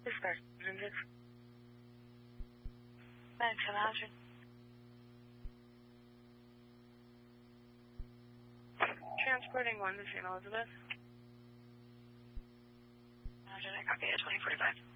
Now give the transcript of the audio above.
Dispatch, thanks, Elizabeth. Transporting 1 to St. Elizabeth. I copy at 2045.